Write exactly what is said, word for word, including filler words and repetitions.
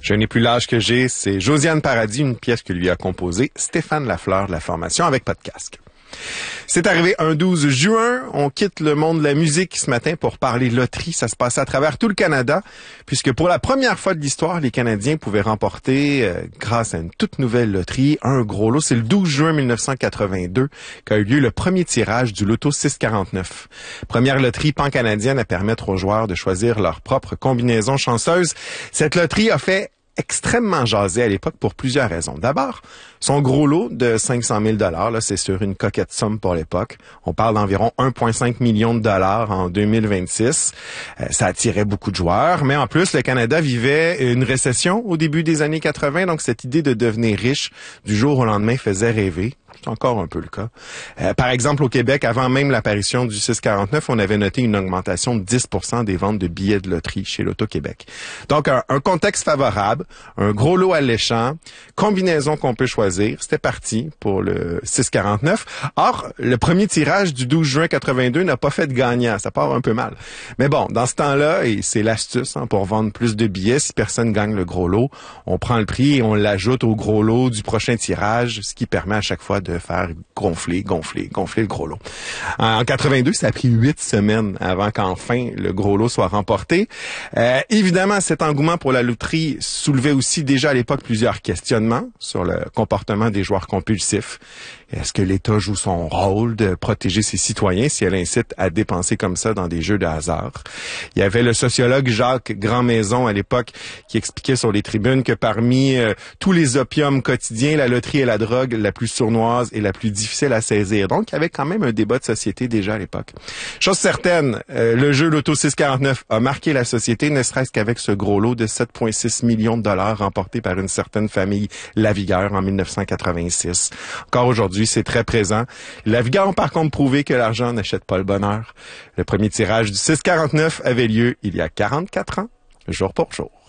Je n'ai plus l'âge que j'ai, c'est Josiane Paradis, une pièce que lui a composée Stéphane Lafleur de la formation avec pas de casque. C'est arrivé un douze juin, on quitte le monde de la musique ce matin pour parler loterie. Ça se passait à travers tout le Canada, puisque pour la première fois de l'histoire, les Canadiens pouvaient remporter, euh, grâce à une toute nouvelle loterie, un gros lot. C'est le douze juin mille neuf cent quatre-vingt-deux qu'a eu lieu le premier tirage du loto six quarante-neuf. Première loterie pan-canadienne à permettre aux joueurs de choisir leur propre combinaison chanceuse. Cette loterie a fait extrêmement jasé à l'époque pour plusieurs raisons. D'abord, son gros lot de cinq cent mille dollars, là, c'est sur une coquette somme pour l'époque. On parle d'environ un virgule cinq million de dollars en deux mille vingt-six. Euh, ça attirait beaucoup de joueurs, mais en plus, le Canada vivait une récession au début des années quatre-vingt, donc cette idée de devenir riche du jour au lendemain faisait rêver. C'est encore un peu le cas. Euh, par exemple, au Québec, avant même l'apparition du six quarante-neuf, on avait noté une augmentation de dix pour cent des ventes de billets de loterie chez l'Auto-Québec. Donc, un, un contexte favorable, un gros lot alléchant, combinaison qu'on peut choisir. C'était parti pour le six quarante-neuf. Or, le premier tirage du douze juin quatre-vingt-deux n'a pas fait de gagnant. Ça part un peu mal. Mais bon, dans ce temps-là, et c'est l'astuce hein, pour vendre plus de billets, si personne gagne le gros lot, on prend le prix et on l'ajoute au gros lot du prochain tirage, ce qui permet à chaque fois de faire gonfler, gonfler, gonfler le gros lot. En quatre-vingt-deux, ça a pris huit semaines avant qu'enfin le gros lot soit remporté. Euh, évidemment, cet engouement pour la loterie soulevait aussi déjà à l'époque plusieurs questionnements sur le comportement des joueurs compulsifs. Est-ce que l'État joue son rôle de protéger ses citoyens si elle incite à dépenser comme ça dans des jeux de hasard? Il y avait le sociologue Jacques Grandmaison à l'époque qui expliquait sur les tribunes que parmi euh, tous les opiums quotidiens, la loterie est la drogue la plus sournoise et la plus difficile à saisir. Donc, il y avait quand même un débat de société déjà à l'époque. Chose certaine, euh, le jeu Loto six quarante-neuf a marqué la société, ne serait-ce qu'avec ce gros lot de sept virgule six millions de dollars remporté par une certaine famille Lavigueur en mille neuf cent quatre-vingt-six. Encore aujourd'hui, c'est très présent. Lavigueur ont par contre prouvé que l'argent n'achète pas le bonheur. Le premier tirage du six quarante-neuf avait lieu il y a quarante-quatre ans, jour pour jour.